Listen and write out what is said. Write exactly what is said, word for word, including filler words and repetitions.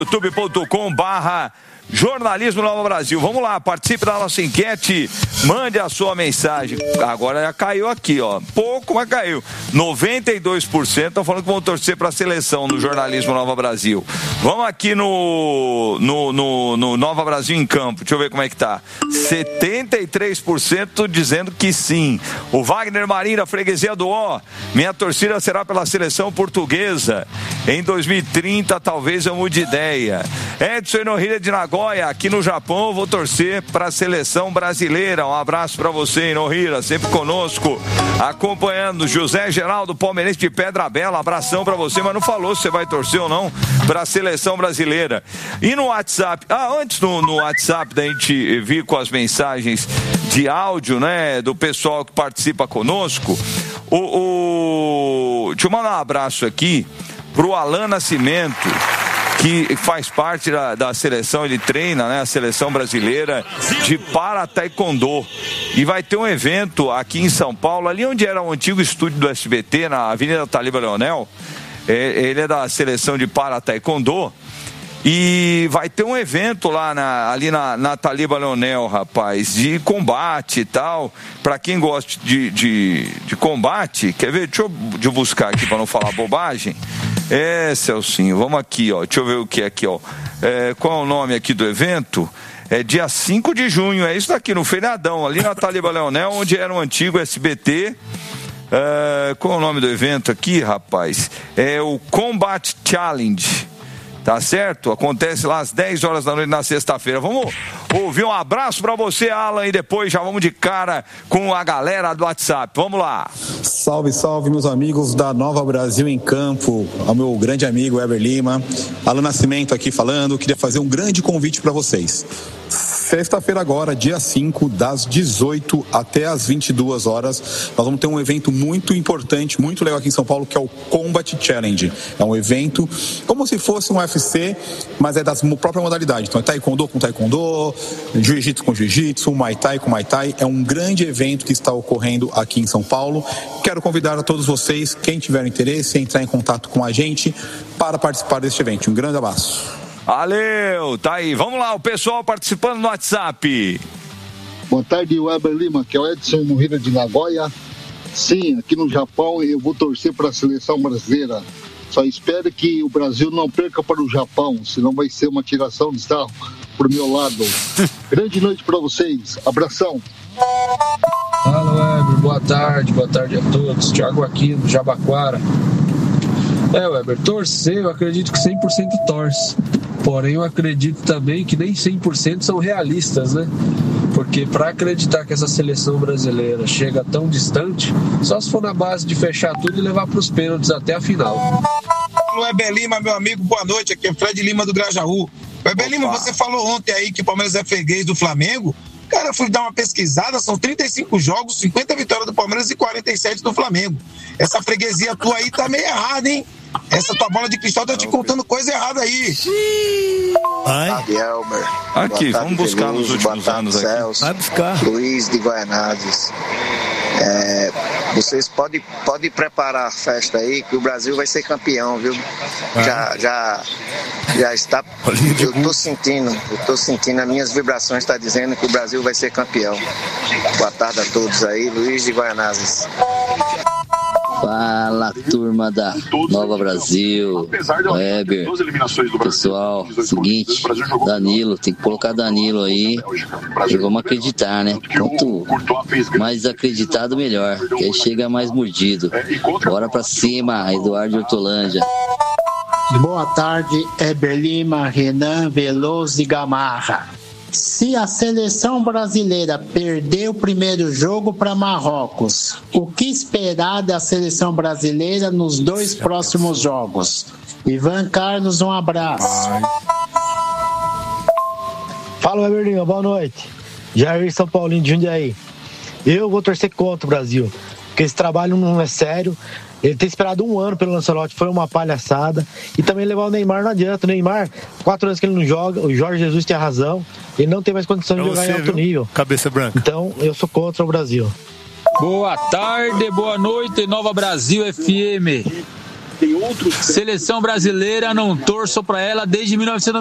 youtube ponto com barra Jornalismo Nova Brasil. Vamos lá, participe da nossa enquete, mande a sua mensagem. Agora já caiu aqui, ó. Pouco, mas caiu. noventa e dois por cento estão falando que vão torcer para a seleção no Jornalismo Nova Brasil. Vamos aqui no, no, no, no Nova Brasil em Campo. Deixa eu ver como é que tá. setenta e três por cento dizendo que sim. O Wagner Marinho da Freguesia do Ó. Minha torcida será pela seleção portuguesa. Em dois mil e trinta, talvez eu mude de ideia. Edson Enohira de Nagoya. Aqui no Japão eu vou torcer para a seleção brasileira. Um abraço para você, Enohira, sempre conosco, acompanhando. José Geraldo, palmeirense de Pedra Bela, abração para você, mas não falou se você vai torcer ou não para a seleção brasileira. E no WhatsApp, ah, antes no, no WhatsApp da gente vir com as mensagens de áudio, né, do pessoal que participa conosco, o, o... deixa eu mandar um abraço aqui pro Alan Nascimento, que faz parte da, da seleção, ele treina, né, a seleção brasileira de para taekwondo. E vai ter um evento aqui em São Paulo, ali onde era o antigo estúdio do S B T, na Avenida Taliba Leonel. É, ele é da seleção de para taekwondo. E vai ter um evento lá na, ali na, na Taliba Leonel, rapaz, de combate e tal. Pra quem gosta de, de, de combate, quer ver? Deixa eu, deixa eu buscar aqui pra não falar bobagem. É, Celcinho, vamos aqui, ó. Deixa eu ver o que é aqui, ó. É, qual é o nome aqui do evento? É dia cinco de junho, é isso daqui, no feriadão, ali na Taliba Leonel, onde era o antigo S B T. É, qual é o nome do evento aqui, rapaz? É o Combat Challenge. Tá certo? Acontece lá às dez horas da noite na sexta-feira. Vamos ouvir um abraço pra você, Alan, e depois já vamos de cara com a galera do WhatsApp. Vamos lá. Salve, salve, meus amigos da Nova Brasil em Campo, ao meu grande amigo Eber Lima. Alan Nascimento aqui falando. Queria fazer um grande convite para vocês. Sexta-feira agora, dia cinco, das dezoito até as vinte e duas horas, nós vamos ter um evento muito importante, muito legal aqui em São Paulo, que é o Combat Challenge. É um evento como se fosse um U F C, mas é da própria modalidade. Então é taekwondo com taekwondo, jiu-jitsu com jiu-jitsu, muay thai com muay thai. É um grande evento que está ocorrendo aqui em São Paulo. Quero convidar a todos vocês, quem tiver interesse, a entrar em contato com a gente para participar deste evento. Um grande abraço. Valeu, tá aí. Vamos lá, o pessoal participando no WhatsApp. Boa tarde, Weber Lima, que é o Edson Enohira de Nagoya. Sim, aqui no Japão eu vou torcer para a seleção brasileira. Só espero que o Brasil não perca para o Japão, senão vai ser uma tiração de sarro pro meu lado. Grande noite para vocês, abração. Fala, Weber, boa tarde, boa tarde a todos. Thiago aqui do Jabaquara. É, Weber, torcer, eu acredito que cem por cento torce. Porém, eu acredito também que nem cem por cento são realistas, né? Porque para acreditar que essa seleção brasileira chega tão distante, só se for na base de fechar tudo e levar para os pênaltis até a final. Weber Lima, meu amigo, boa noite. Aqui é Fred Lima do Grajaú. Weber Lima, você falou ontem aí que o Palmeiras é freguês do Flamengo. Cara, eu fui dar uma pesquisada, são trinta e cinco jogos, cinquenta vitórias do Palmeiras e quarenta e sete do Flamengo. Essa freguesia tua aí tá meio errada, hein? Essa tua bola de cristal tá te contando coisa errada aí. Tarde, Elmer. Aqui, vamos buscar nos últimos anos aqui. Celso, vai buscar. Luiz de Guaianazes. É, vocês podem pode preparar a festa aí, que o Brasil vai ser campeão, viu? Ah. Já, já, já está. Eu tô sentindo, eu tô sentindo, as minhas vibrações estão dizendo que o Brasil vai ser campeão. Boa tarde a todos aí, Luiz de Guaianazes. Fala, turma da Nova Brasil, Weber, pessoal, seguinte, Danilo, tem que colocar Danilo aí, e vamos acreditar, né? Quanto mais acreditado, melhor, que aí chega mais mordido. Bora pra cima, Eduardo Hortolândia. Boa tarde, Weber Lima, Renan Veloso de Gamarra. Se a seleção brasileira perder o primeiro jogo para Marrocos, o que esperar da seleção brasileira nos dois próximos jogos? Ivan Carlos, um abraço. Fala, Weber, boa noite. Jair São Paulinho de Jundiaí. Eu vou torcer contra o Brasil, porque esse trabalho não é sério. Ele ter esperado um ano pelo Lancelotti foi uma palhaçada. E também levar o Neymar não adianta. O Neymar, quatro anos que ele não joga, o Jorge Jesus tinha razão. Ele não tem mais condição de jogar em alto nível. Cabeça branca. Então, eu sou contra o Brasil. Boa tarde, boa noite, Nova Brasil F M. Seleção brasileira, não torço pra ela desde mil novecentos e